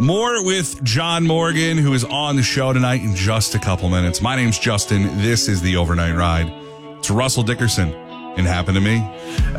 More with John Morgan, who is on the show tonight in just a couple minutes. My name's Justin. This is the Overnight Ride. It's Russell Dickerson and Happen to Me.